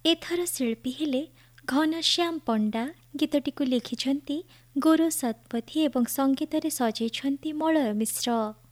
ଏଥର ଶିଳ୍ପୀ ହେଲେ ଘନଶ୍ୟାମ ପଣ୍ଡା। ଗୀତଟିକୁ ଲେଖିଛନ୍ତି ଗୌର ଶତପଥୀ ଏବଂ ସଙ୍ଗୀତରେ ସଜେଇଛନ୍ତି ମଳୟ ମିଶ୍ର।